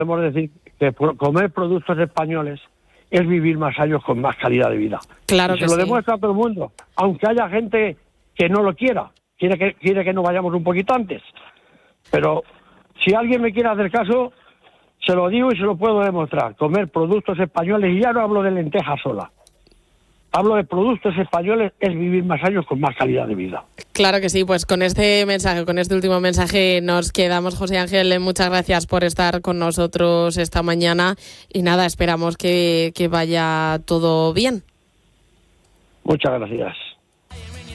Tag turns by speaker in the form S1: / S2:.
S1: podemos decir que comer productos españoles es vivir más años con más calidad de vida.
S2: Claro
S1: y
S2: que
S1: se lo
S2: sí.
S1: demuestra a todo el mundo, aunque haya gente que no lo quiera, quiere que nos vayamos un poquito antes. Pero si alguien me quiere hacer caso, se lo digo y se lo puedo demostrar. Comer productos españoles, y ya no hablo de lentejas sola. Hablo de productos españoles, es vivir más años con más calidad de vida.
S2: Claro que sí, pues con este mensaje, con este último mensaje nos quedamos. José Ángel, muchas gracias por estar con nosotros esta mañana y nada, esperamos que vaya todo bien.
S1: Muchas gracias.